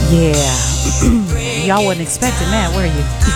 Yeah. Y'all wasn't expecting that, were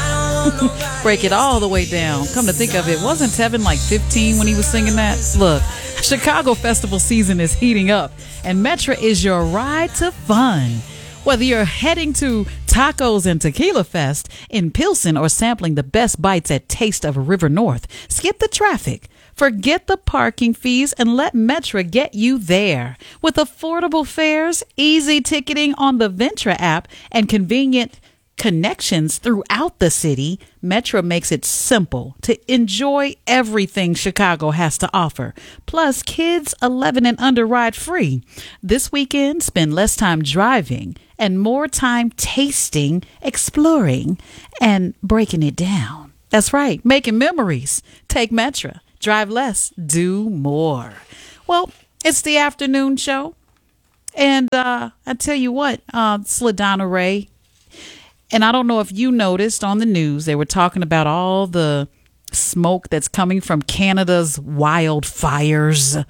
you? Break it all the way down. Come to think of it, wasn't Tevin like 15 when he was singing that? Look, Chicago festival season is heating up, and Metra is your ride to fun. Whether you're heading to Tacos and Tequila Fest in Pilsen or sampling the best bites at Taste of River North, skip the traffic. Forget the parking fees and let Metra get you there. With affordable fares, easy ticketing on the Ventra app, and convenient connections throughout the city, Metra makes it simple to enjoy everything Chicago has to offer. Plus, kids 11 and under ride free. This weekend, spend less time driving and more time tasting, exploring, and breaking it down. That's right, making memories. Take Metra. Drive less, do more. Well, it's the afternoon show. And I tell you what, it's LaDonna Ray. And I don't know if you noticed on the news, they were talking about all the smoke that's coming from Canada's wildfires.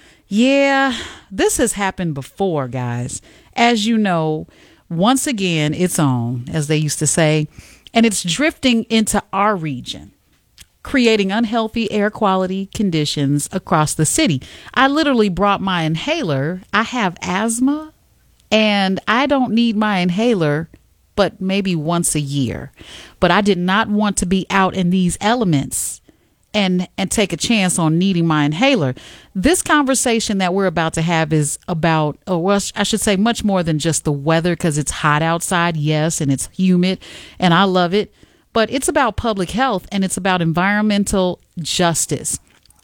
Yeah, this has happened before, guys. As you know, once again, it's on, as they used to say, and it's drifting into our region, creating unhealthy air quality conditions across the city. I literally brought my inhaler. I have asthma, and I don't need my inhaler but maybe once a year. But I did not want to be out in these elements and take a chance on needing my inhaler. This conversation that we're about to have is about, well, I should say much more than just the weather, because it's hot outside, yes, and it's humid, and I love it. But it's about public health, and it's about environmental justice.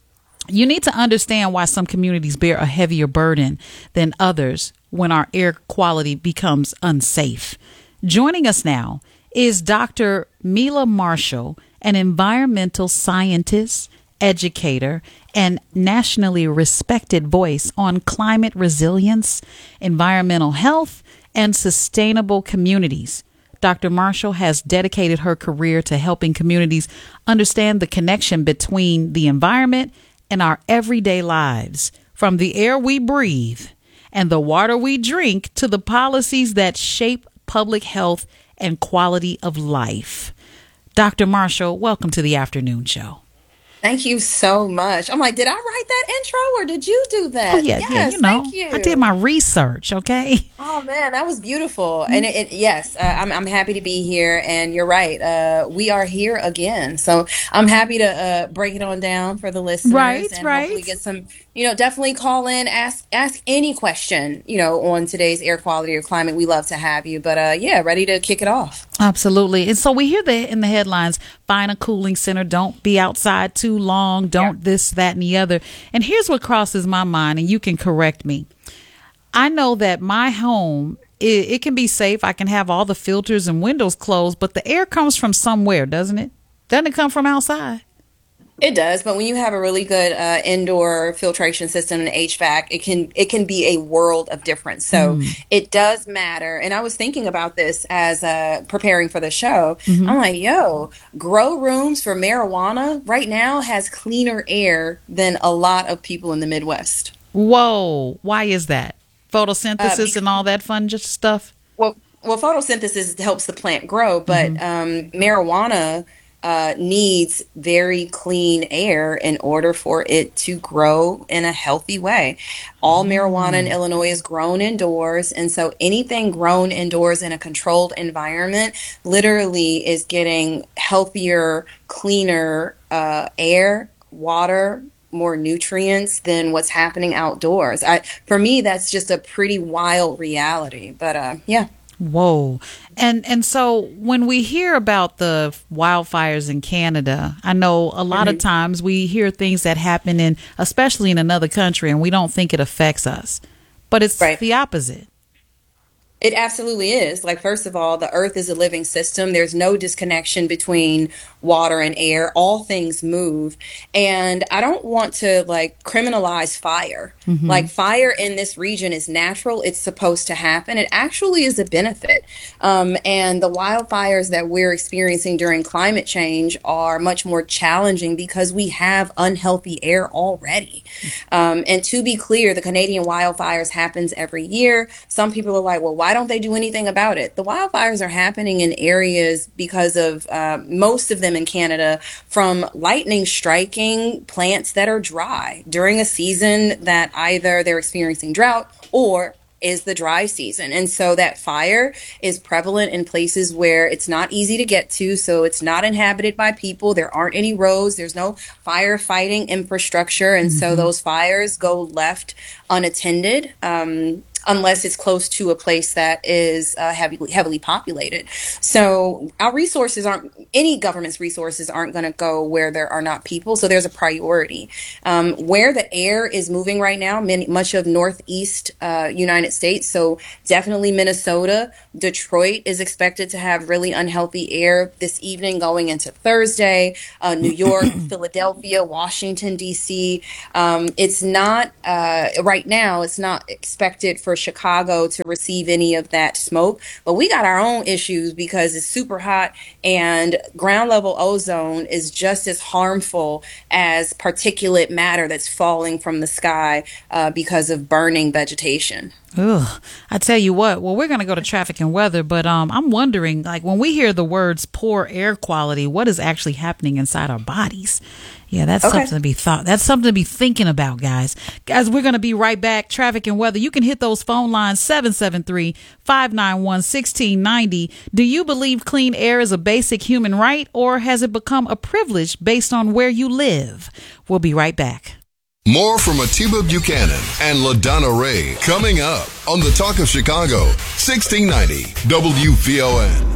You need to understand why some communities bear a heavier burden than others when our air quality becomes unsafe. Joining us now is Dr. Mila Marshall, an environmental scientist, educator, and nationally respected voice on climate resilience, environmental health, and sustainable communities. Dr. Marshall has dedicated her career to helping communities understand the connection between the environment and our everyday lives, from the air we breathe and the water we drink to the policies that shape public health and quality of life. Dr. Marshall, welcome to the afternoon show. Thank you so much. I'm like, did I write that intro or did you do Oh, that? yeah, Yes, you know, thank I did you. my research, okay? Oh man, that was beautiful. And yes, I'm happy to be here. And you're right, we are here again. So I'm happy to break it on down for the listeners Right, and hopefully right. get some. Definitely call in, ask any question. On today's air quality or climate. We love to have you. But yeah, ready to kick it off. Absolutely. And so we hear in the headlines, find a cooling center, don't be outside too long, Yeah. don't this, that, and the other. And here's what crosses my mind, and you can correct me. I know that my home, it can be safe. I can have all the filters and windows closed, but the air comes from somewhere, doesn't it? Doesn't it come from outside? It does, but when you have a really good indoor filtration system and HVAC, it can be a world of difference. So Mm. it does matter. And I was thinking about this as preparing for the show. Hmm. I'm like, yo, grow rooms for marijuana right now has cleaner air than a lot of people in the Midwest. Whoa. Why is that? Uh, Photosynthesis bec- and all that fun just stuff? well, photosynthesis helps the plant grow, but Hmm. marijuana needs very clean air in order for it to grow in a healthy way. All marijuana in Mm. Illinois is grown indoors, and so anything grown indoors in a controlled environment literally is getting healthier, cleaner air, water, more nutrients than what's happening outdoors. For me, that's just a pretty wild reality. But yeah. Whoa. And so when we hear about the wildfires in Canada, I know a lot of Mhm. times we hear things that happen especially in another country, and we don't think it affects us. But it's Right. the opposite. It absolutely is. Like, first of all, the earth is a living system. There's no disconnection between water and air. All things move. And I don't want to like criminalize fire. Hmm. Like, fire in this region is natural. It's supposed to happen. It actually is a benefit. And the wildfires that we're experiencing during climate change are much more challenging because we have unhealthy air already. And to be clear, the Canadian wildfires happens every year. Some people are like, well, why why don't they do anything about it? The wildfires are happening in areas because of most of them in Canada from lightning striking plants that are dry during a season that either they're experiencing drought or is the dry season. And so that fire is prevalent in places where it's not easy to get to. So it's not inhabited by people. There aren't any roads. There's no firefighting infrastructure. And so those fires go left unattended. Unless it's close to a place that is heavily populated. So our resources any government's resources aren't going to go where there are not people. So there's a priority. Where the air is moving right now, much of Northeast United States, so definitely Minnesota, Detroit is expected to have really unhealthy air this evening going into Thursday, New York, Philadelphia, Washington, D.C. It's not, right now, it's not expected for Chicago to receive any of that smoke, but we got our own issues because it's super hot and ground level ozone is just as harmful as particulate matter that's falling from the sky because of burning vegetation. Ugh, I tell you what, well, we're going to go to traffic and weather, but I'm wondering, like, when we hear the words poor air quality, what is actually happening inside our bodies? Yeah, that's something to be That's something to be thinking about, guys. Guys, we're going to be right back. Traffic and weather. You can hit those phone lines 773-591-1690. Do you believe clean air is a basic human right, or has it become a privilege based on where you live? We'll be right back. More from Atiba Buchanan and LaDonna Ray coming up on the Talk of Chicago, 1690 WVON.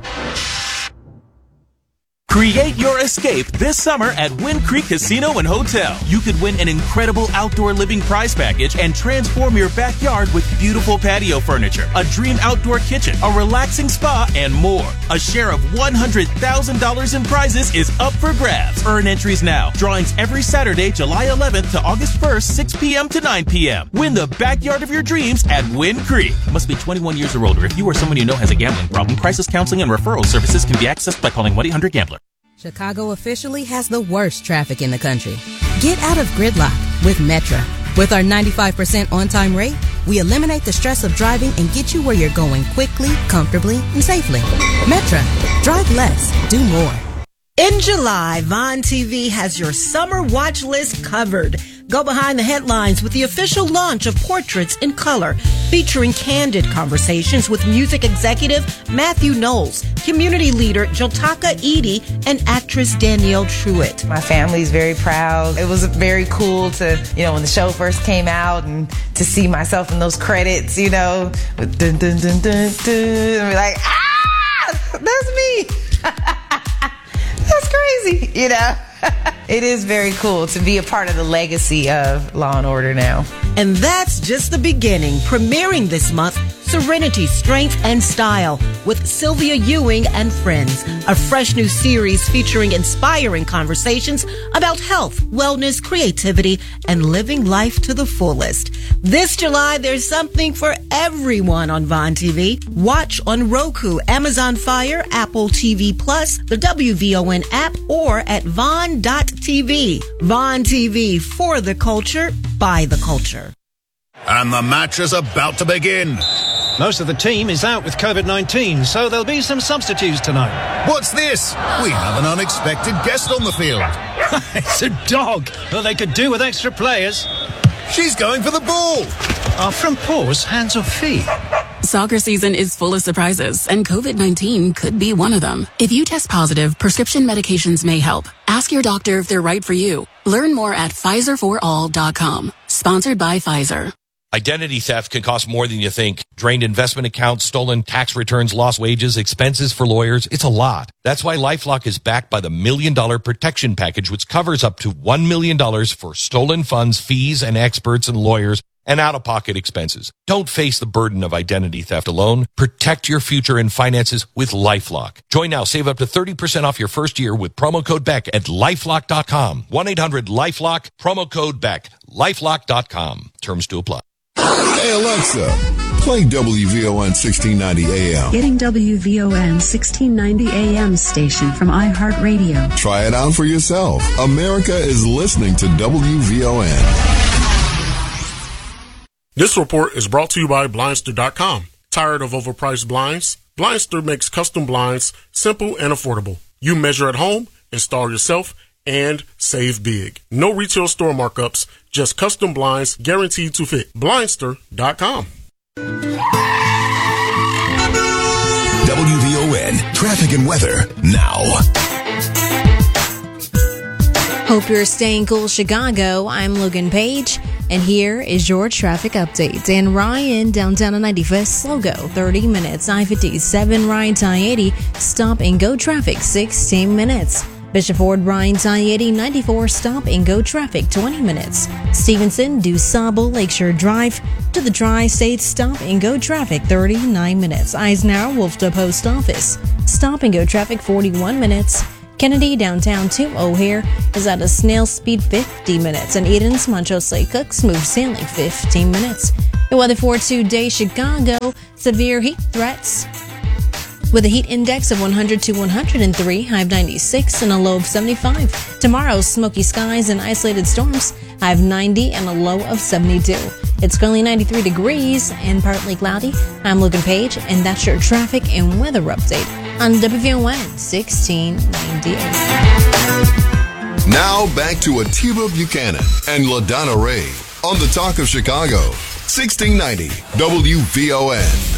Create your escape this summer at Wind Creek Casino and Hotel. You could win an incredible outdoor living prize package and transform your backyard with beautiful patio furniture, a dream outdoor kitchen, a relaxing spa, and more. A share of $100,000 in prizes is up for grabs. Earn entries now. Drawings every Saturday, July 11th to August 1st, 6 p.m. to 9 p.m. Win the backyard of your dreams at Wind Creek. Must be 21 years or older. If you or someone you know has a gambling problem, crisis counseling and referral services can be accessed by calling 1-800-GAMBLER. Chicago officially has the worst traffic in the country. Get out of gridlock with Metra. With our 95% on-time rate, we eliminate the stress of driving and get you where you're going quickly, comfortably, and safely. Metra. Drive less. Do more. In July, Vaughn TV has your summer watch list covered. Go behind the headlines with the official launch of Portraits in Color, featuring candid conversations with music executive Matthew Knowles, community leader Jotaka Edie, and actress Danielle Truitt. My family's very proud. It was very cool to, when the show first came out and to see myself in those credits, with dun dun dun dun dun, and be like, that's me. That's crazy, It is very cool to be a part of the legacy of Law & Order now. And that's just the beginning. Premiering this month, Serenity, Strength, and Style with Sylvia Ewing and Friends. A fresh new series featuring inspiring conversations about health, wellness, creativity, and living life to the fullest. This July, there's something for everyone on Vaughn TV. Watch on Roku, Amazon Fire, Apple TV Plus, the WVON app, or at Vaughn.tv. Vaughn TV, for the culture, by the culture. And the match is about to begin. Most of the team is out with COVID-19, so there'll be some substitutes tonight. What's this? We have an unexpected guest on the field. It's a dog. Well, they could do with extra players. She's going for the ball. Are front paws hands or feet? Soccer season is full of surprises, and COVID-19 could be one of them. If you test positive, prescription medications may help. Ask your doctor if they're right for you. Learn more at PfizerForAll.com. Sponsored by Pfizer. Identity theft can cost more than you think. Drained investment accounts, stolen tax returns, lost wages, expenses for lawyers. It's a lot. That's why LifeLock is backed by the $1 Million Protection Package, which covers up to $1 million for stolen funds, fees, and experts and lawyers, and out-of-pocket expenses. Don't face the burden of identity theft alone. Protect your future and finances with LifeLock. Join now. Save up to 30% off your first year with promo code BECK at LifeLock.com. 1-800-LifeLock, promo code BECK, LifeLock.com. Terms to apply. Hey, Alexa, play WVON 1690 AM. Getting WVON 1690 AM station from iHeartRadio. Try it out for yourself. America is listening to WVON. This report is brought to you by Blindster.com. Tired of overpriced blinds? Blindster makes custom blinds simple and affordable. You measure at home, install yourself, and save big. No retail store markups, just custom blinds guaranteed to fit. Blindster.com. WVON traffic and weather now. Hope you're staying cool, Chicago. I'm Logan Page, and here is your traffic update. In Ryan, downtown on 95th, slow go, 30 minutes. I-57, Ryan, I-80, stop and go traffic, 16 minutes. Bishop Ford, Ryan, I-80, 94, stop and go traffic, 20 minutes. Stevenson, DuSable, Lakeshore Drive, to the Tri-State, stop and go traffic, 39 minutes. Eisenhower, Wolfton Post Office, stop and go traffic, 41 minutes. Kennedy, downtown to O'Hare, is at a snail speed, 50 minutes. And Eden's, Montrose Lake Cook, smooth sailing, 15 minutes. The weather for today, Chicago, severe heat threats with a heat index of 100 to 103, high of 96 and a low of 75. Tomorrow, smoky skies and isolated storms, high of 90 and a low of 72. It's currently 93 degrees and partly cloudy. I'm Logan Page, and that's your traffic and weather update on WVON 1698. Now back to Atiba Buchanan and LaDonna Ray on the Talk of Chicago, 1690 WVON.